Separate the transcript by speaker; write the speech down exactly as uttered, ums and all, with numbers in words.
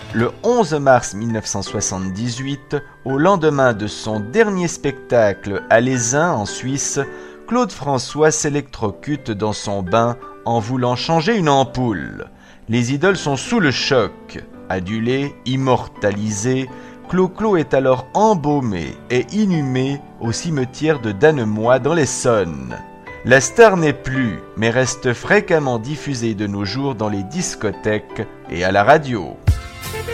Speaker 1: Le onze mars mille neuf cent soixante-dix-huit, au lendemain de son dernier spectacle à l'Aisin en Suisse, Claude François s'électrocute dans son bain en voulant changer une ampoule. Les idoles sont sous le choc. Adulé, immortalisé, Clo-Clo est alors embaumé et inhumé au cimetière de Dannemois dans l'Essonne. La star n'est plus, mais reste fréquemment diffusée de nos jours dans les discothèques et à la radio.